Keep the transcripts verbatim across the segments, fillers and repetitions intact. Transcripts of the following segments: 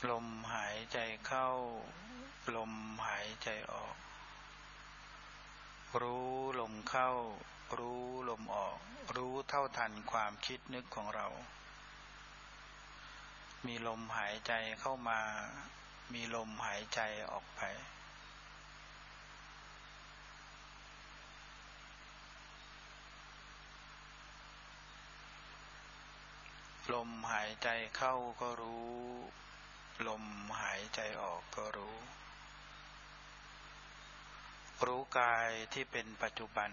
ลมหายใจเข้าลมหายใจออกรู้ลมเข้ารู้ลมออกรู้เท่าทันความคิดนึกของเรามีลมหายใจเข้ามามีลมหายใจออกไปลมหายใจเข้าก็รู้ลมหายใจออกก็รู้รู้กายที่เป็นปัจจุบัน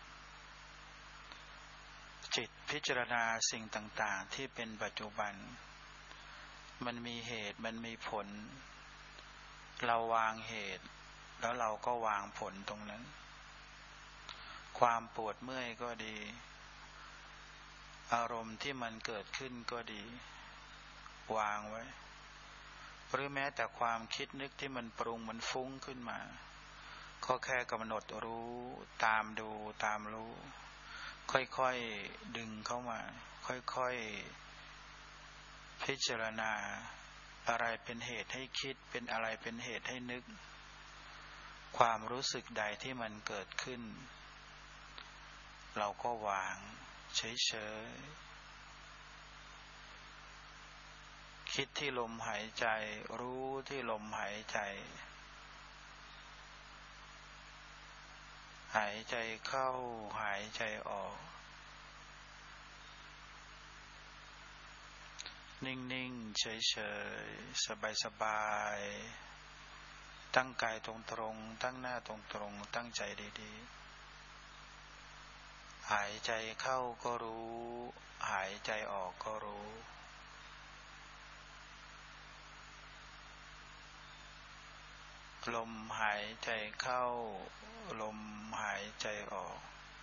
จิตพิจารณาสิ่งต่างๆที่เป็นปัจจุบันมันมีเหตุมันมีผลเราวางเหตุแล้วเราก็วางผลตรงนั้นความปวดเมื่อยก็ดีอารมณ์ที่มันเกิดขึ้นก็ดีวางไว้หรือแม้แต่ความคิดนึกที่มันปรุงมันฟุ้งขึ้นมาก็แค่กำหนดรู้ตามดูตามรู้ค่อยๆดึงเข้ามาค่อยๆพิจารณาอะไรเป็นเหตุให้คิดเป็นอะไรเป็นเหตุให้นึกความรู้สึกใดที่มันเกิดขึ้นเราก็วางเฉยๆคิดที่ลมหายใจรู้ที่ลมหายใจหายใจเข้าหายใจออกนิ่งๆเฉยๆสบายๆตั้งกายตรงๆตั้งหน้าตรงๆตั้งใจดีๆหายใจเข้าก็รู้หายใจออกก็รู้ลมหายใจเข้าลมหายใจออก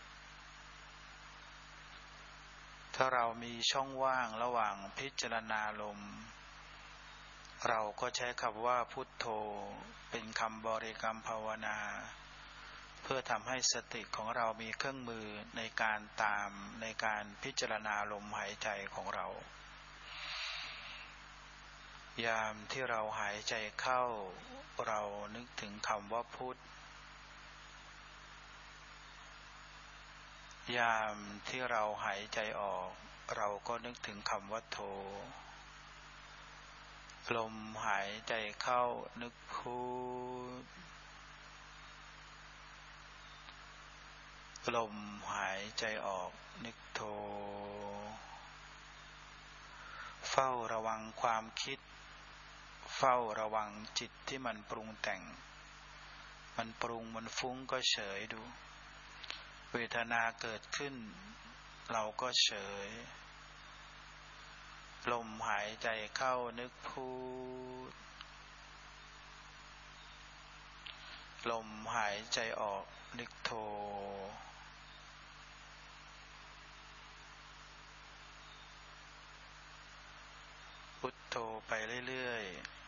ถ้าเรามีช่องว่างระหว่างพิจารณาลมเราก็ใช้คำว่าพุทโธเป็นคำบริกรรมภาวนาเพื่อทำให้สติของเรามีเครื่องมือในการตามในการพิจารณาลมหายใจของเรายามที่เราหายใจเข้าเรานึกถึงคำว่าพุทยามที่เราหายใจออกเราก็นึกถึงคำว่าโธลมหายใจเข้านึกพุทลมหายใจออกนึกโธเฝ้าระวังความคิดเฝ้าระวังจิตที่มันปรุงแต่งมันปรุงมันฟุ้งก็เฉยดูเวทนาเกิดขึ้นเราก็เฉยลมหายใจเข้านึกพุทลมหายใจออกนึกโธพุทโธไปเรื่อยๆ